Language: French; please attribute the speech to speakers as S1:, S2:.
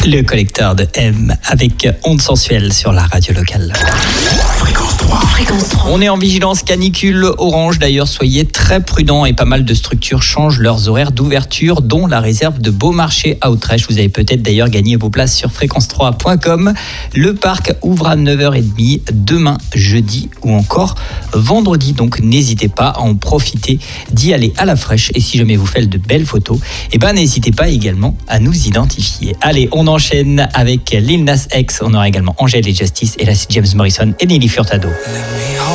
S1: Le collecteur de M avec Onde Sensuelle sur la radio locale.
S2: Fréquence 3.
S3: Fréquence 3.
S1: On est en vigilance canicule orange, d'ailleurs soyez très prudents et pas mal de structures changent leurs horaires d'ouverture, dont la réserve de Beaumarchais à Autrèche. Vous avez peut-être d'ailleurs gagné vos places sur fréquence3.com. Le parc ouvre à 9h30 demain, jeudi ou encore vendredi, donc n'hésitez pas à en profiter, d'y aller à la fraîche. Et si jamais vous faites de belles photos, n'hésitez pas également à nous identifier. Allez, on enchaîne avec Lil Nas X, on aura également Angèle et Justice, et là c'est James Morrison et Nelly Furtado.